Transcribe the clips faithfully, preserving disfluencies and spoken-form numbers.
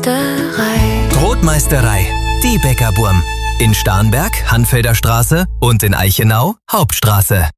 Brotmeisterei. Brotmeisterei, die Bäckerburm. In Starnberg, Hanfelder Straße und in Eichenau, Hauptstraße.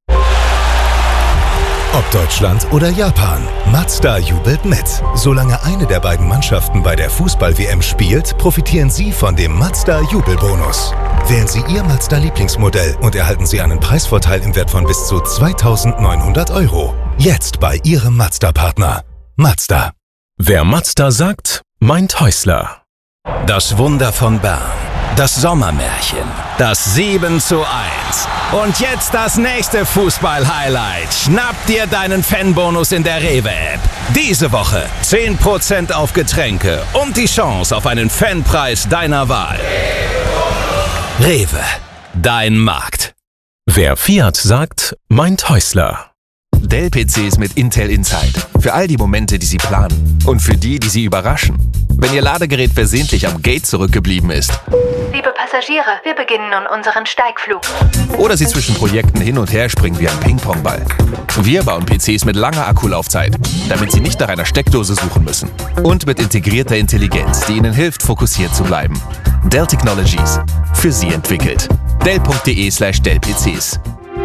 Ob Deutschland oder Japan, Mazda jubelt mit. Solange eine der beiden Mannschaften bei der Fußball-W M spielt, profitieren Sie von dem Mazda-Jubelbonus. Wählen Sie Ihr Mazda-Lieblingsmodell und erhalten Sie einen Preisvorteil im Wert von bis zu zweitausendneunhundert Euro. Jetzt bei Ihrem Mazda-Partner. Mazda. Wer Mazda sagt, meint Häusler. Das Wunder von Bern. Das Sommermärchen. Das sieben zu eins. Und jetzt das nächste Fußball-Highlight. Schnapp dir deinen Fanbonus in der Rewe-App. Diese Woche zehn Prozent auf Getränke und die Chance auf einen Fanpreis deiner Wahl. Rewe. Dein Markt. Wer Fiat sagt, meint Häusler. Dell-P Cs mit Intel Inside. Für all die Momente, die Sie planen. Und für die, die Sie überraschen. Wenn Ihr Ladegerät versehentlich am Gate zurückgeblieben ist. Liebe Passagiere, wir beginnen nun unseren Steigflug. Oder Sie zwischen Projekten hin und her springen wie ein Ping-Pong-Ball. Wir bauen P Cs mit langer Akkulaufzeit, damit Sie nicht nach einer Steckdose suchen müssen. Und mit integrierter Intelligenz, die Ihnen hilft, fokussiert zu bleiben. Dell Technologies. Für Sie entwickelt. Dell.de slash Dell-PCs.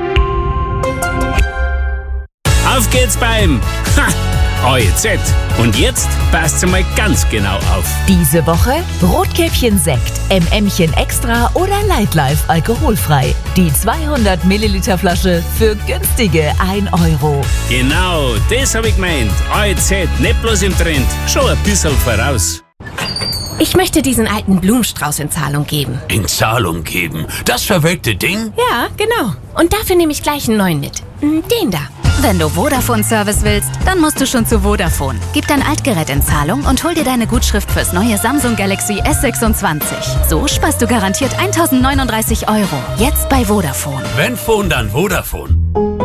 Auf geht's beim A E Z. Und jetzt passt mal ganz genau auf. Diese Woche Rotkäppchen-Sekt, M M'chen Extra oder Lightlife alkoholfrei. Die zweihundert Milliliter Flasche für günstige ein Euro. Genau, das hab ich gemeint. A E Z, nicht bloß im Trend, schon ein bisschen voraus. Ich möchte diesen alten Blumenstrauß in Zahlung geben. In Zahlung geben? Das verwelkte Ding? Ja, genau. Und dafür nehme ich gleich einen neuen mit. Den da. Wenn du Vodafone-Service willst, dann musst du schon zu Vodafone. Gib dein Altgerät in Zahlung und hol dir deine Gutschrift fürs neue Samsung Galaxy S sechsundzwanzig. So sparst du garantiert eintausendneununddreißig Euro. Jetzt bei Vodafone. Wenn Phone, dann Vodafone.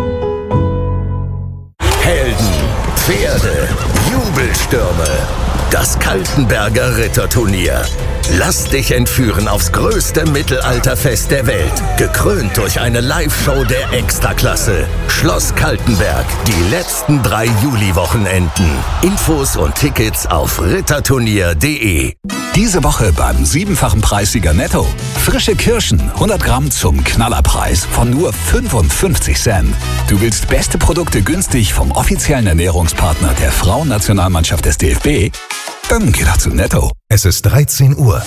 Helden, Pferde, Jubelstürme. Das Kaltenberger Ritterturnier. Lass dich entführen aufs größte Mittelalterfest der Welt. Gekrönt durch eine Live-Show der Extraklasse. Schloss Kaltenberg. Die letzten drei Juli-Wochenenden. Infos und Tickets auf ritterturnier punkt de. Diese Woche beim siebenfachen Preissieger Netto. Frische Kirschen, hundert Gramm zum Knallerpreis von nur fünfundfünfzig Cent. Du willst beste Produkte günstig vom offiziellen Ernährungspartner der Frauennationalmannschaft des D F B? Dann geh doch zu Netto. Es ist dreizehn Uhr.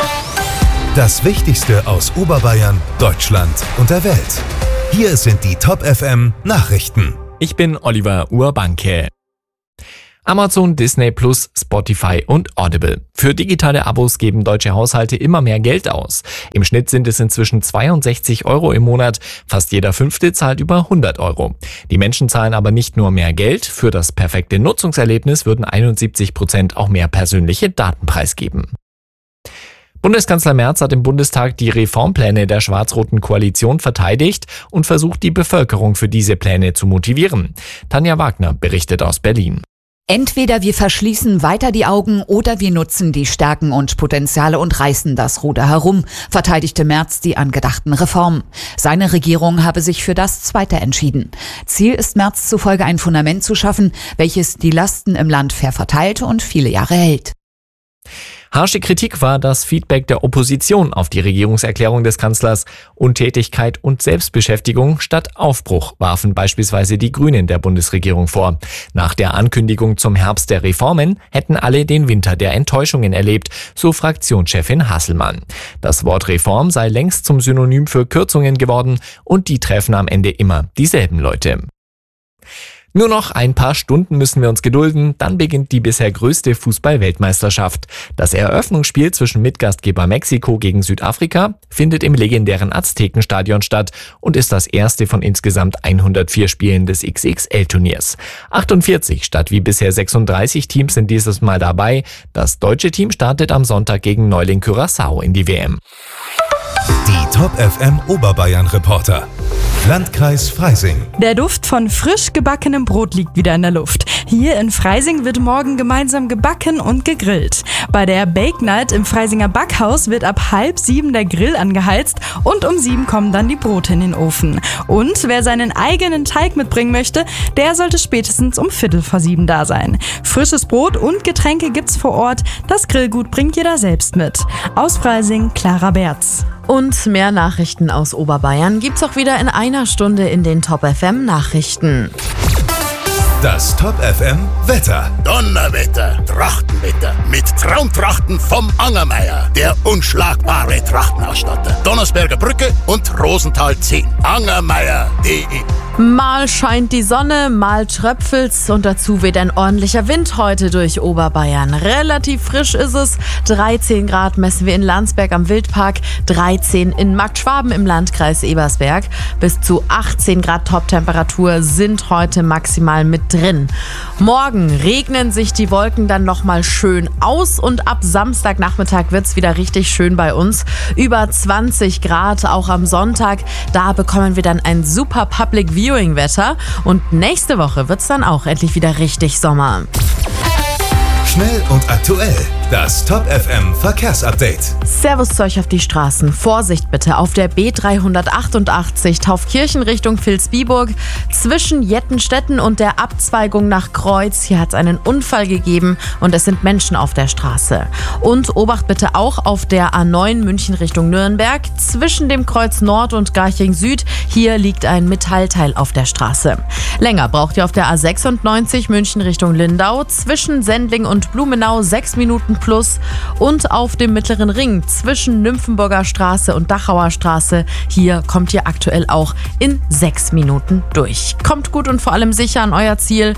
Das Wichtigste aus Oberbayern, Deutschland und der Welt. Hier sind die Top F M Nachrichten. Ich bin Oliver Urbanke. Amazon, Disney Plus, Spotify und Audible. Für digitale Abos geben deutsche Haushalte immer mehr Geld aus. Im Schnitt sind es inzwischen zweiundsechzig Euro im Monat. Fast jeder Fünfte zahlt über hundert Euro. Die Menschen zahlen aber nicht nur mehr Geld. Für das perfekte Nutzungserlebnis würden einundsiebzig Prozent auch mehr persönliche Daten preisgeben. Bundeskanzler Merz hat im Bundestag die Reformpläne der schwarz-roten Koalition verteidigt und versucht, die Bevölkerung für diese Pläne zu motivieren. Tanja Wagner berichtet aus Berlin. Entweder wir verschließen weiter die Augen oder wir nutzen die Stärken und Potenziale und reißen das Ruder herum, verteidigte Merz die angedachten Reformen. Seine Regierung habe sich für das Zweite entschieden. Ziel ist Merz zufolge ein Fundament zu schaffen, welches die Lasten im Land fair verteilt und viele Jahre hält. Harsche Kritik war das Feedback der Opposition auf die Regierungserklärung des Kanzlers. Untätigkeit und Selbstbeschäftigung statt Aufbruch warfen beispielsweise die Grünen der Bundesregierung vor. Nach der Ankündigung zum Herbst der Reformen hätten alle den Winter der Enttäuschungen erlebt, so Fraktionschefin Hasselmann. Das Wort Reform sei längst zum Synonym für Kürzungen geworden und die treffen am Ende immer dieselben Leute. Nur noch ein paar Stunden müssen wir uns gedulden, dann beginnt die bisher größte Fußball-Weltmeisterschaft. Das Eröffnungsspiel zwischen Mitgastgeber Mexiko gegen Südafrika findet im legendären Aztekenstadion statt und ist das erste von insgesamt hundertvier Spielen des X X L-Turniers. achtundvierzig statt wie bisher sechsunddreißig Teams sind dieses Mal dabei. Das deutsche Team startet am Sonntag gegen Neuling Curaçao in die W M. Die Top F M Oberbayern Reporter. Landkreis Freising. Der Duft von frisch gebackenem Brot liegt wieder in der Luft. Hier in Freising wird morgen gemeinsam gebacken und gegrillt. Bei der Bake Night im Freisinger Backhaus wird ab halb sieben der Grill angeheizt und um sieben kommen dann die Brote in den Ofen. Und wer seinen eigenen Teig mitbringen möchte, der sollte spätestens um Viertel vor sieben da sein. Frisches Brot und Getränke gibt's vor Ort. Das Grillgut bringt jeder selbst mit. Aus Freising, Clara Berz. Und mehr Nachrichten aus Oberbayern gibt's auch wieder in einer Stunde in den Top F M Nachrichten. Das Top F M Wetter. Donnerwetter, Trachtenwetter mit Traumtrachten vom Angermeier, der unschlagbare Trachtenausstatter. Donnersberger Brücke und Rosenthal zehn. Angermeier punkt de. Mal scheint die Sonne, mal tröpfelt's und dazu weht ein ordentlicher Wind heute durch Oberbayern. Relativ frisch ist es. dreizehn Grad messen wir in Landsberg am Wildpark, dreizehn in Marktschwaben im Landkreis Ebersberg. Bis zu achtzehn Grad Toptemperatur sind heute maximal mit drin. Morgen regnen sich die Wolken dann nochmal schön aus und ab Samstagnachmittag wird's wieder richtig schön bei uns. Über zwanzig Grad auch am Sonntag. Da bekommen wir dann ein super Public View Wetter und nächste Woche wird's dann auch endlich wieder richtig Sommer. Schnell und aktuell. Das Top F M Verkehrsupdate. Servus zu euch auf die Straßen. Vorsicht bitte auf der B dreihundertachtundachtzig Taufkirchen Richtung Vilsbiburg zwischen Jettenstetten und der Abzweigung nach Kreuz. Hier hat es einen Unfall gegeben und es sind Menschen auf der Straße. Und Obacht bitte auch auf der A neun München Richtung Nürnberg zwischen dem Kreuz Nord und Garching Süd. Hier liegt ein Metallteil auf der Straße. Länger braucht ihr auf der A sechsundneunzig München Richtung Lindau zwischen Sendling und Blumenau sechs Minuten plus und auf dem Mittleren Ring zwischen Nymphenburger Straße und Dachauer Straße. Hier kommt ihr aktuell auch in sechs Minuten durch. Kommt gut und vor allem sicher an euer Ziel.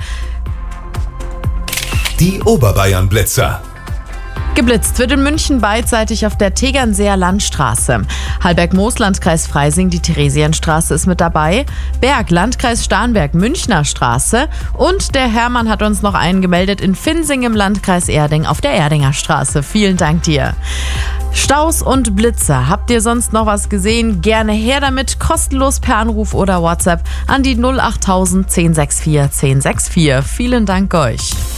Die Oberbayern-Blitzer. Geblitzt wird in München beidseitig auf der Tegernseer Landstraße. Hallberg-Moos, Landkreis Freising, die Theresienstraße ist mit dabei. Berg, Landkreis Starnberg, Münchner Straße. Und der Hermann hat uns noch einen gemeldet in Finsing im Landkreis Erding auf der Erdinger Straße. Vielen Dank dir. Staus und Blitzer. Habt ihr sonst noch was gesehen? Gerne her damit, kostenlos per Anruf oder WhatsApp an die null acht null null null eins sechs vier eins sechs vier. Vielen Dank euch.